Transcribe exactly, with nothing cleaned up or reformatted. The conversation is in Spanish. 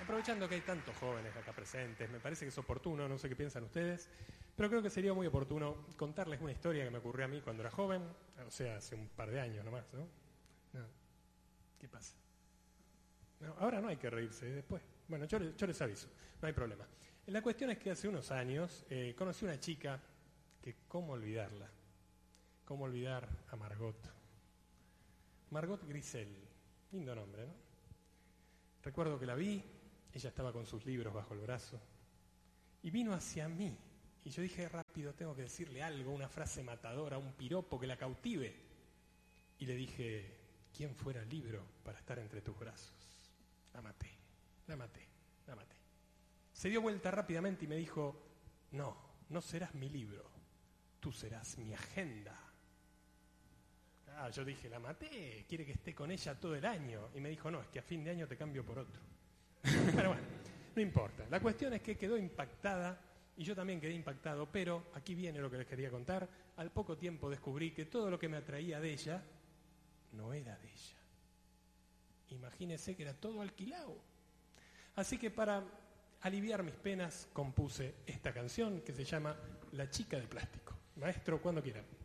aprovechando que hay tantos jóvenes acá presentes, me parece que es oportuno, no sé qué piensan ustedes, pero creo que sería muy oportuno contarles una historia que me ocurrió a mí cuando era joven, o sea, hace un par de años nomás, ¿no? No. ¿Qué pasa? No, ahora no hay que reírse, después. Bueno, yo les, yo les aviso, no hay problema. La cuestión es que hace unos años eh, conocí una chica que, ¿cómo olvidarla? ¿Cómo olvidar a Margot? Margot Grisel, lindo nombre, ¿no? Recuerdo que la vi, ella estaba con sus libros bajo el brazo, y vino hacia mí, y yo dije, rápido, tengo que decirle algo, una frase matadora, un piropo que la cautive. Y le dije, ¿quién fuera el libro para estar entre tus brazos? La maté, la maté, la maté. Se dio vuelta rápidamente y me dijo, no, no serás mi libro, tú serás mi agenda. Ah, yo dije, la maté, quiere que esté con ella todo el año. Y me dijo, no, es que a fin de año te cambio por otro. Pero bueno, no importa. La cuestión es que quedó impactada, y yo también quedé impactado, pero aquí viene lo que les quería contar. Al poco tiempo descubrí que todo lo que me atraía de ella no era de ella. Imagínense que era todo alquilado. Así que para aliviar mis penas compuse esta canción que se llama La chica de plástico. Maestro, cuando quiera.